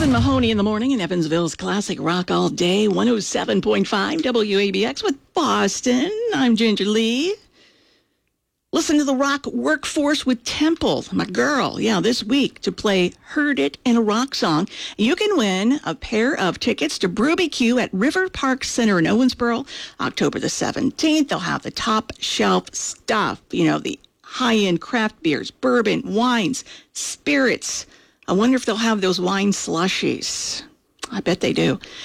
Kevin Mahoney in the morning in Evansville's classic rock all day, 107.5 WABX with Boston. I'm Ginger Lee. Listen to the rock workforce with Temple, my girl, this week to play Heard It in a Rock Song. You can win a pair of tickets to Brewby Q at River Park Center in Owensboro, October the 17th. They'll have the top shelf stuff, the high-end craft beers, bourbon, wines, spirits. I wonder if they'll have those wine slushies. I bet they do.